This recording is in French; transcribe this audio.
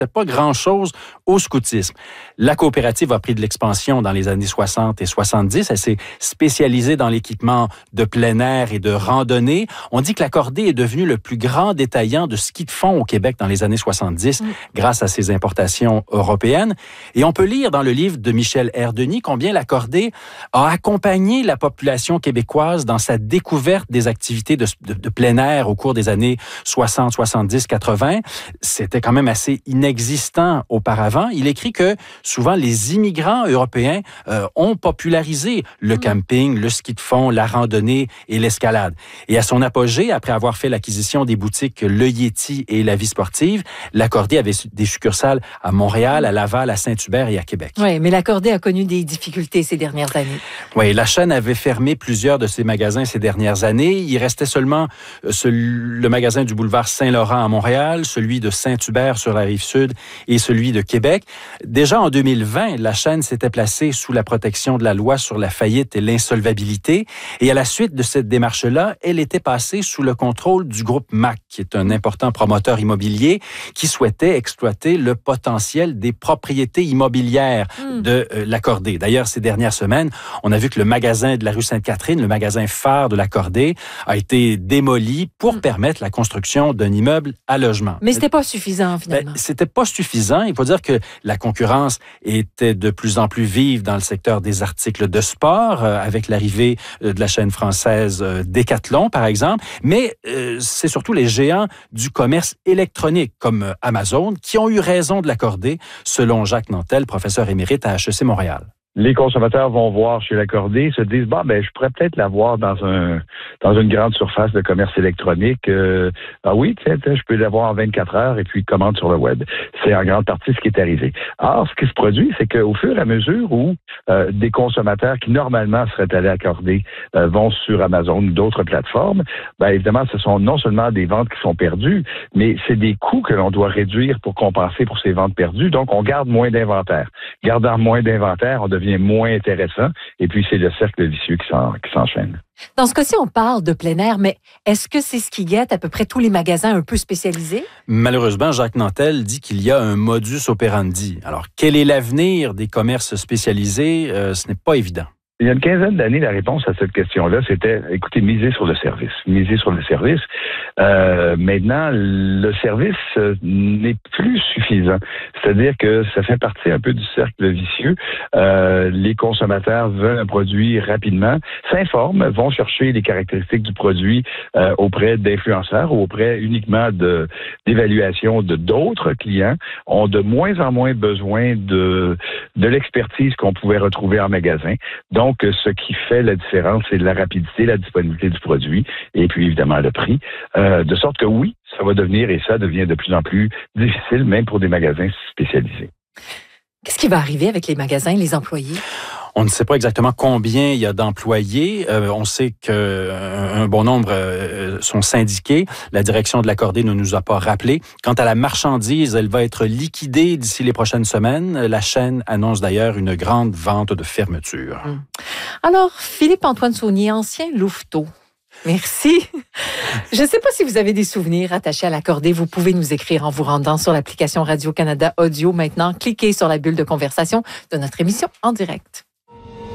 pas grand-chose au scoutisme. La coopérative a pris de l'expansion dans les années 60 et 70. Elle s'est spécialisée dans l'équipement de plein air et de randonnée. On dit que l'accordé est devenu le plus grand détaillant de ski de fond au Québec dans les années 70 grâce à ses importations européennes. Et on peut lire dans le livre de Michel Herdenis combien l'accordé a accompagné la population québécoise dans sa découverte des activités de plein air au cours des années 60, 70, 80. C'était quand même assez inexistant auparavant. Il écrit que souvent les immigrants européens ont popularisé le camping, le ski de fond, la randonnée et l'escalade. Et à son apogée, après avoir fait l'acquisition des boutiques Le Yeti et La Vie sportive, l'accordé avait des succursales à Montréal, à Laval, à Saint-Hubert et à Québec. Oui, mais l'accordé a connu des difficultés ces dernières années. Oui, la chaîne avait fermé plusieurs de ses magasins ces dernières années. Il restait seulement le magasin du boulevard Saint-Laurent à Montréal, celui de Saint-Hubert sur la Rive-Sud et celui de Québec. Déjà en 2020, la chaîne s'était placée sous la protection de la loi sur la faillite et l'insolvabilité. Et à la suite de cette démarche-là, elle était passée sous le contrôle du groupe MAC, qui est un important promoteur immobilier qui souhaitait exploiter le potentiel des propriétés immobilières de l'accordé. D'ailleurs, ces dernières semaines, on a vu que le magasin de la rue Sainte-Catherine, le magasin phare de l'accordé, a été démoli pour permettre la construction d'un immeuble à logement. Mais c'était pas suffisant, finalement. C'était pas suffisant. Il faut dire que la concurrence était de plus en plus vive dans le secteur des articles de sport, avec l'arrivée de la chaîne française Decathlon, par exemple. Mais c'est surtout les géants du commerce électronique, comme Amazon, qui ont eu raison de l'accorder, selon Jacques Nantel, professeur émérite à HEC Montréal. Les consommateurs vont voir chez l'accordé, se disent je pourrais peut-être l'avoir dans une grande surface de commerce électronique. Ah oui, je peux l'avoir en 24 heures et puis commande sur le web. C'est en grande partie ce qui est arrivé. Or, ce qui se produit, c'est qu'au fur et à mesure où des consommateurs qui normalement seraient allés accorder vont sur Amazon ou d'autres plateformes, évidemment, ce sont non seulement des ventes qui sont perdues, mais c'est des coûts que l'on doit réduire pour compenser pour ces ventes perdues. Donc, on garde moins d'inventaire. Gardant moins d'inventaire, on devient moins intéressant. Et puis, c'est le cercle vicieux qui s'enchaîne. Dans ce cas-ci, on parle de plein air, mais est-ce que c'est ce qui guette à peu près tous les magasins un peu spécialisés? Malheureusement, Jacques Nantel dit qu'il y a un modus operandi. Alors, quel est l'avenir des commerces spécialisés? Ce n'est pas évident. Il y a une quinzaine d'années, la réponse à cette question-là, c'était, écoutez, miser sur le service. Miser sur le service. Maintenant, le service n'est plus suffisant. C'est-à-dire que ça fait partie un peu du cercle vicieux. Les consommateurs veulent un produit rapidement, s'informent, vont chercher les caractéristiques du produit auprès d'influenceurs ou auprès uniquement d'évaluation de d'autres clients, ont de moins en moins besoin de l'expertise qu'on pouvait retrouver en magasin. Donc, ce qui fait la différence, c'est la rapidité, la disponibilité du produit et puis évidemment le prix. De sorte que oui, ça va devenir et ça devient de plus en plus difficile, même pour des magasins spécialisés. Qu'est-ce qui va arriver avec les magasins, les employés? On ne sait pas exactement combien il y a d'employés. On sait qu'un bon nombre sont syndiqués. La direction de l'accordé ne nous a pas rappelé. Quant à la marchandise, elle va être liquidée d'ici les prochaines semaines. La chaîne annonce d'ailleurs une grande vente de fermeture. Alors, Philippe-Antoine Saunier, ancien louveteau. Merci. Je ne sais pas si vous avez des souvenirs attachés à l'accordé. Vous pouvez nous écrire en vous rendant sur l'application Radio-Canada Audio. Maintenant, cliquez sur la bulle de conversation de notre émission en direct.